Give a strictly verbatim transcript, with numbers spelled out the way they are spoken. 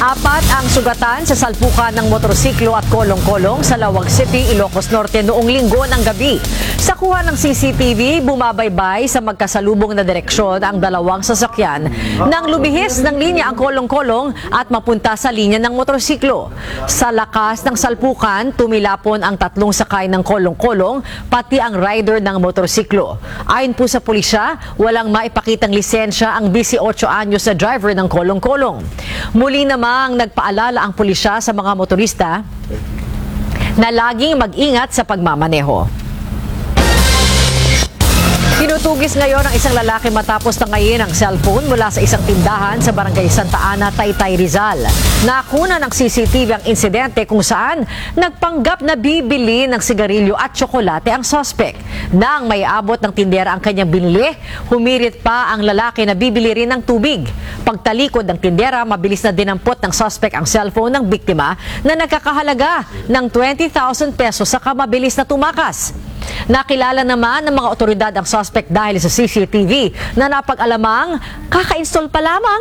Apat ang sugatan sa salpukan ng motorsiklo at kolong-kolong sa Lawag City, Ilocos Norte noong linggo ng gabi. Sa kuha ng C C T V, bumabaybay sa magkasalubong na direksyon ang dalawang sasakyan nang lumihis ng linya ang kolong-kolong at mapunta sa linya ng motorsiklo. Sa lakas ng salpukan, tumilapon ang tatlong sakay ng kolong-kolong pati ang rider ng motorsiklo. Ayon po sa pulisya, walang maipakitang lisensya ang eighteen anyos na driver ng kolong-kolong. Muli namang nagpaalala ang pulisya sa mga motorista na laging mag-ingat sa pagmamaneho. Tinutugis ngayon ang isang lalaki matapos tangayin ang cellphone mula sa isang tindahan sa Barangay Santa Ana, Taytay, Rizal. Nakuna ng C C T V ang insidente kung saan nagpanggap na bibili ng sigarilyo at tsokolate ang suspect. Nang may abot ng tindera ang kanyang binili, humirit pa ang lalaki na bibili rin ng tubig. Pagtalikod ng tindera, mabilis na dinampot ng suspect ang cellphone ng biktima na nagkakahalaga ng twenty thousand pesos saka mabilis na tumakas. Nakilala naman ng mga otoridad ang suspect dahil sa C C T V na napag-alamang kaka-install pa lamang